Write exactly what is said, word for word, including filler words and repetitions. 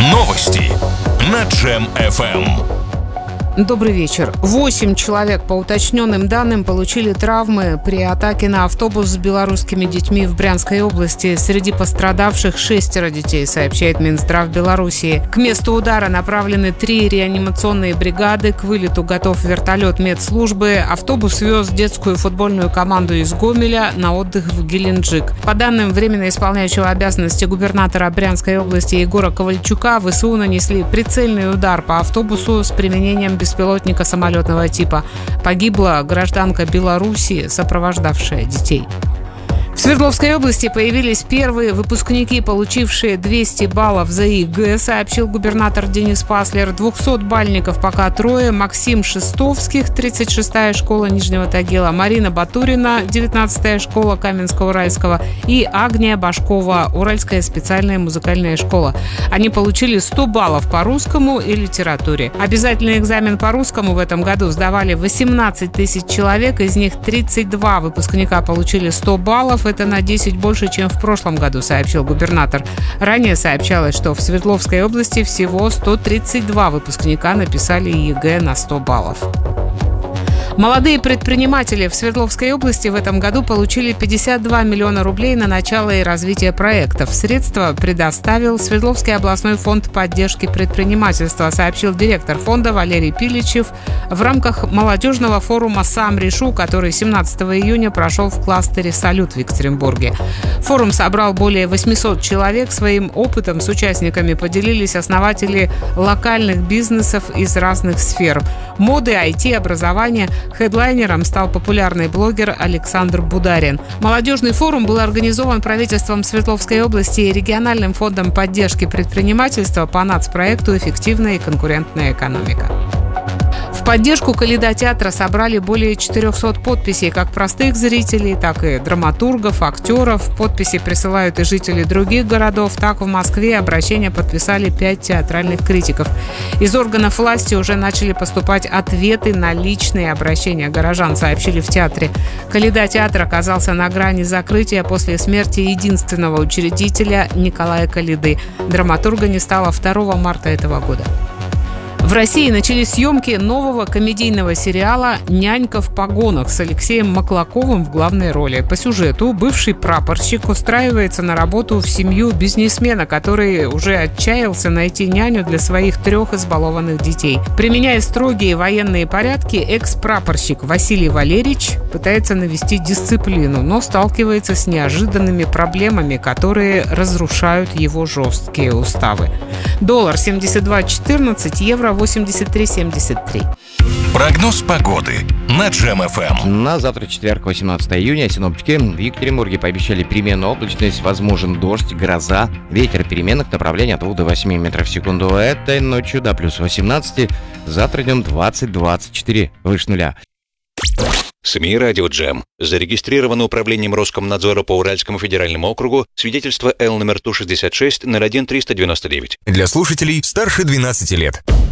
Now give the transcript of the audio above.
Новости на Джем эф эм. Добрый вечер. Восемь человек, по уточненным данным, получили травмы при атаке на автобус с белорусскими детьми в Брянской области. Среди пострадавших шестеро детей, сообщает Минздрав Белоруссии. К месту удара направлены три реанимационные бригады. К вылету готов вертолет медслужбы. Автобус вез детскую футбольную команду из Гомеля на отдых в Геленджик. По данным временно исполняющего обязанности губернатора Брянской области Егора Ковальчука, ВСУ нанесли прицельный удар по автобусу с применением беспилотника самолетного типа. Погибла гражданка Белоруссии, сопровождавшая детей. В Свердловской области появились первые выпускники, получившие двести баллов за ЕГЭ, сообщил губернатор Денис Паслер. двухсотбальников пока трое: Максим Шестовских, тридцать шестая школа Нижнего Тагила, Марина Батурина, девятнадцатая школа Каменска-Уральского и Агния Башкова, Уральская специальная музыкальная школа. Они получили сто баллов по русскому и литературе. Обязательный экзамен по русскому в этом году сдавали восемнадцать тысяч человек, из них тридцать два выпускника получили сто баллов. Это на десять больше, чем в прошлом году, сообщил губернатор. Ранее сообщалось, что в Свердловской области всего сто тридцать два выпускника написали ЕГЭ на сто баллов. Молодые предприниматели в Свердловской области в этом году получили пятьдесят два миллиона рублей на начало и развитие проектов. Средства предоставил Свердловский областной фонд поддержки предпринимательства, сообщил директор фонда Валерий Пиличев в рамках молодежного форума «Сам решу», который семнадцатого июня прошел в кластере «Салют» в Екатеринбурге. Форум собрал более восемьсот человек. Своим опытом с участниками поделились основатели локальных бизнесов из разных сфер – моды, ай ти, образования. Хедлайнером стал популярный блогер Александр Бударин. Молодежный форум был организован правительством Свердловской области и региональным фондом поддержки предпринимательства по нацпроекту «Эффективная и конкурентная экономика». В поддержку Калейдотеатра собрали более четырехсот подписей как простых зрителей, так и драматургов, актеров. Подписи присылают и жители других городов. Так, в Москве обращение подписали пять театральных критиков. Из органов власти уже начали поступать ответы на личные обращения горожан, сообщили в театре. Калейдотеатр оказался на грани закрытия после смерти единственного учредителя Николая Калейды. Драматурга не стало второго марта этого года. В России начались съемки нового комедийного сериала «Нянька в погонах» с Алексеем Маклаковым в главной роли. По сюжету бывший прапорщик устраивается на работу в семью бизнесмена, который уже отчаялся найти няню для своих трех избалованных детей. Применяя строгие военные порядки, экс-прапорщик Василий Валерьевич пытается навести дисциплину, но сталкивается с неожиданными проблемами, которые разрушают его жесткие уставы. Доллар семьдесят два четырнадцать, евро восемьдесят три семьдесят три. Прогноз погоды на Джем эф эм. На завтра, четверг, восемнадцатого июня, синоптики в Екатеринбурге пообещали переменную облачность, возможен дождь, гроза, ветер переменных направлений от двух до восьми метров в секунду. Этой ночью до плюс восемнадцати, завтра днем двадцать-двадцать четыре, выше нуля. СМИ «Радио Джем». Зарегистрировано управлением Роскомнадзора по Уральскому федеральному округу. Свидетельство Л номер Ту шестьдесят шесть ноль один триста девяносто девять. Для слушателей старше двенадцати лет.